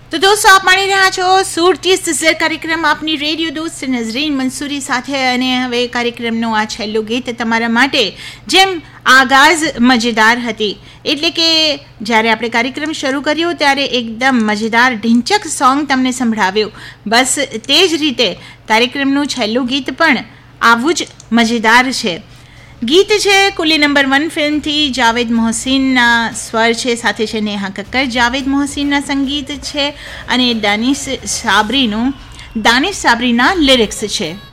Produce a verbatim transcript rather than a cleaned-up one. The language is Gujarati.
તો દોસ્તો આપ માણી રહ્યા છો સુરતીસ ઝેર કાર્યક્રમ આપની રેડિયો દોસ્ત નઝરીન મંસૂરી સાથે. અને હવે કાર્યક્રમનું આ છેલ્લું ગીત તમારા માટે. જેમ આગાઝ મજેદાર હતી, એટલે કે જ્યારે આપણે કાર્યક્રમ શરૂ કર્યો ત્યારે એકદમ મજેદાર ઢીંચક સોંગ તમને સંભળાવ્યું, બસ તે જ રીતે કાર્યક્રમનું છેલ્લું ગીત પણ આવું જ મજેદાર છે. ગીત છે કુલી નંબર વન ફિલ્મથી. જાવેદ મોહસિનના સ્વર છે, સાથે છે નેહા કક્કર. જાવેદ મોહસિનના સંગીત છે અને દાનિશ સાબરીનું દાનિશ સાબરીના લિરિક્સ છે.